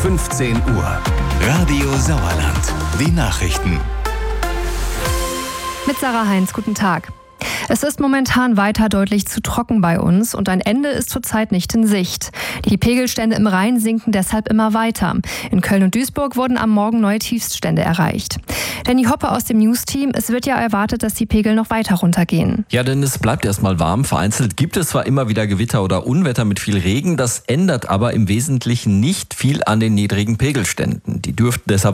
15 Uhr. Radio Sauerland. Die Nachrichten. Mit Sarah Heinz, guten Tag. Es ist momentan weiter deutlich zu trocken bei uns und ein Ende ist zurzeit nicht in Sicht. Die Pegelstände im Rhein sinken deshalb immer weiter. In Köln und Duisburg wurden am Morgen neue Tiefststände erreicht. Danny Hoppe aus dem News-Team, es wird ja erwartet, dass die Pegel noch weiter runtergehen. Ja, denn es bleibt erstmal warm. Vereinzelt gibt es zwar immer wieder Gewitter oder Unwetter mit viel Regen, das ändert aber im Wesentlichen nicht viel an den niedrigen Pegelständen. Die dürften deshalb